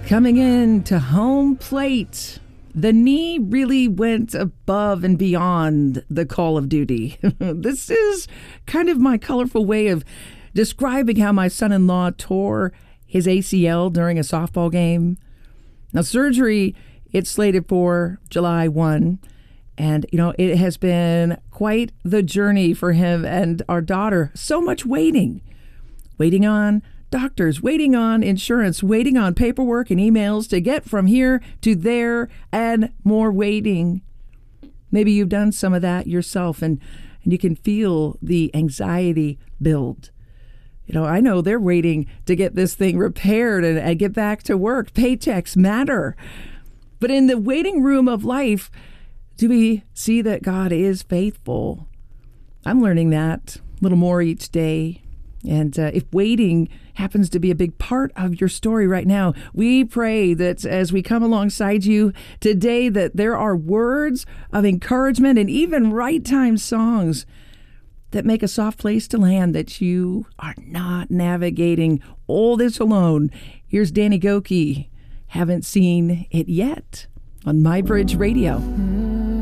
Coming in to home plate, the knee really went above and beyond the call of duty. This is kind of my colorful way of describing how my son-in-law tore his ACL during a softball game. Now, surgery, it's slated for July 1. And, it has been quite the journey for him and our daughter. So much waiting. Waiting on doctors, waiting on insurance, waiting on paperwork and emails to get from here to there, and more waiting. Maybe you've done some of that yourself, and you can feel the anxiety build. I know they're waiting to get this thing repaired and get back to work. Paychecks matter. But in the waiting room of life, do we see that God is faithful? I'm learning that a little more each day. And if waiting happens to be a big part of your story right now, we pray that as we come alongside you today, that there are words of encouragement and even right time songs that make a soft place to land, that you are not navigating all this alone. Here's Danny Gokey, Haven't Seen It Yet, on My Bridge Radio.